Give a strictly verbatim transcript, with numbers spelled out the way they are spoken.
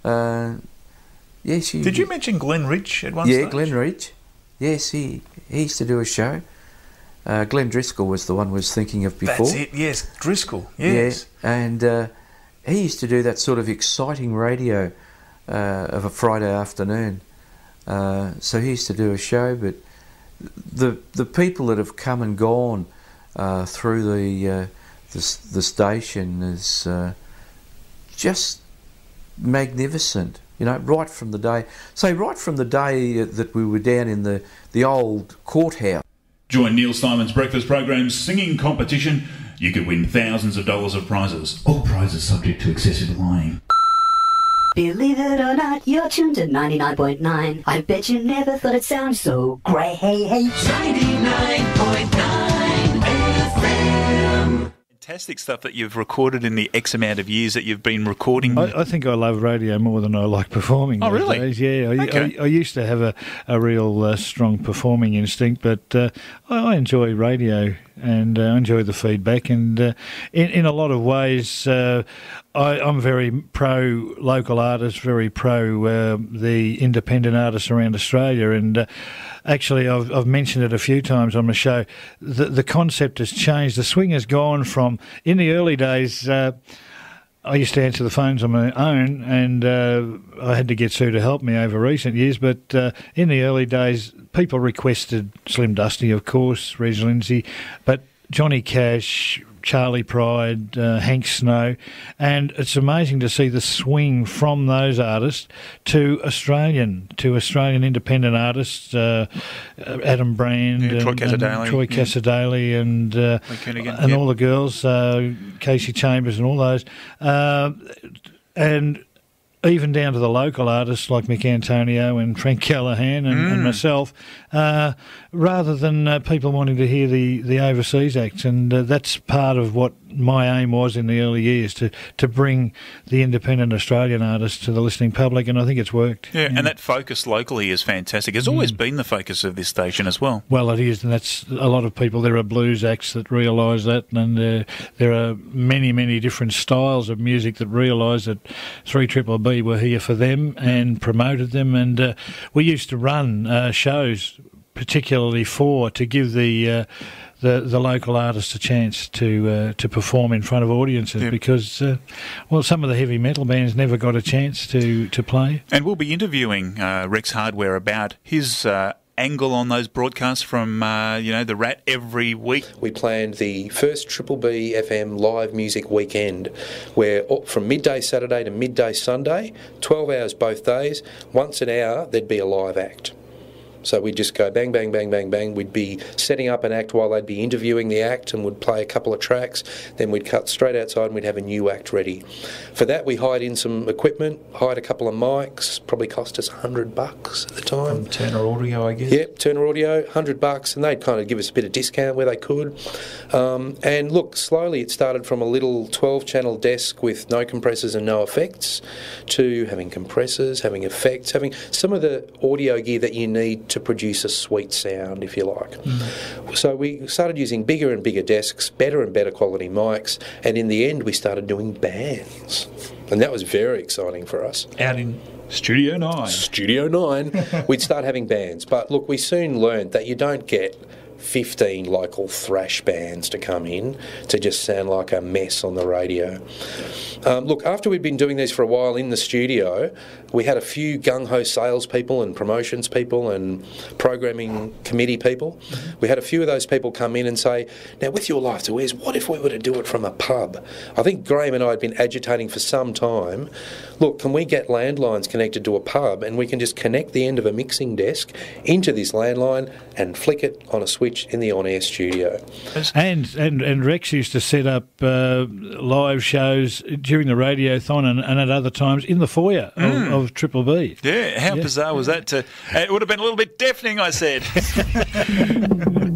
Uh, yes, she, Did you mention Glenn Rich at one yeah, stage? Yeah, Glenn Rich. Yes, he, he used to do a show. Uh, Glenn Driscoll was the one I was thinking of before. That's it, yes, Driscoll, yes. Yeah, and uh, he used to do that sort of exciting radio uh, of a Friday afternoon. Uh, so he used to do a show, but the the people that have come and gone uh, through the, uh, the the station is uh, just magnificent. You know, right from the day, say right from the day that we were down in the, the old courthouse. Join Neil Simon's breakfast program's singing competition. You could win thousands of dollars of prizes. All prizes subject to excessive lying. Believe it or not, you're tuned to ninety-nine point nine. I bet you never thought it sounded so great. ninety-nine point nine F M. Fantastic stuff that you've recorded in the X amount of years that you've been recording. I, I think I love radio more than I like performing. Oh, these really? days. Yeah, I, Okay. I, I used to have a, a real uh, strong performing instinct, but uh, I, I enjoy radio and uh, I enjoy the feedback. And uh, in, in a lot of ways, uh, I, I'm very pro local artists, very pro uh, the independent artists around Australia. And uh, actually, I've, I've mentioned it a few times on the show. The, the concept has changed. The swing has gone from, in the early days, uh, I used to answer the phones on my own, and uh, I had to get Sue to help me over recent years. But uh, in the early days, people requested Slim Dusty, of course, Reg Lindsay, but Johnny Cash, Charlie Pride, uh, Hank Snow, and it's amazing to see the swing from those artists to Australian, to Australian independent artists, uh, Adam Brand, Yeah, and, Troy and Casadale, Troy yeah. Casadale, and uh, Lee Kunigan, and yeah. all the girls, uh, Casey Chambers, and all those, uh, and even down to the local artists like Mick Antonio and Frank Callahan and, Mm. and myself, uh, rather than uh, people wanting to hear the, the overseas acts. And uh, that's part of what my aim was in the early years, to, to bring the independent Australian artists to the listening public, and I think it's worked. Yeah, and that focus locally is fantastic. It's always been the focus of this station as well. Well, it is, and that's a lot of people. There are blues acts that realise that, and uh, there are many, many different styles of music that realise that three Triple B were here for them and promoted them. And uh, we used to run uh, shows, particularly for to give the uh, the the local artists a chance to uh, to perform in front of audiences, Yep. because uh, well, some of the heavy metal bands never got a chance to to play. And we'll be interviewing uh, Rex Hardware about his uh, angle on those broadcasts from, uh, you know, the Rat every week. We planned the first Triple B F M live music weekend, where oh, from midday Saturday to midday Sunday, twelve hours both days, once an hour there'd be a live act. So we'd just go bang, bang, bang, bang, bang. We'd be setting up an act while they'd be interviewing the act, and would play a couple of tracks. Then we'd cut straight outside and we'd have a new act ready. For that, we hired in some equipment, hired a couple of mics, probably cost us a hundred bucks at the time. Turner Audio, I guess. Yep, Turner Audio, hundred bucks, and they'd kind of give us a bit of discount where they could. Um, and look, slowly it started from a little twelve-channel desk with no compressors and no effects, to having compressors, having effects, having some of the audio gear that you need to produce a sweet sound, if you like. Mm. So we started using bigger and bigger desks, better and better quality mics, and in the end we started doing bands. And that was very exciting for us. Out in Studio nine. Studio nine. We'd start having bands. But look, we soon learned that you don't get fifteen local thrash bands to come in to just sound like a mess on the radio. Um, look, after we'd been doing this for a while in the studio, we had a few gung-ho salespeople and promotions people and programming committee people. We had a few of those people come in and say, now with your life to ears, what if we were to do it from a pub? I think Graham and I had been agitating for some time. Look, can we get landlines connected to a pub, and we can just connect the end of a mixing desk into this landline and flick it on a switch in the on-air studio. And and, and Rex used to set up uh, live shows during the radiothon and, and at other times in the foyer Mm. of, of Triple B. Yeah, how Yeah. bizarre was that? To, it would have been a little bit deafening, I said.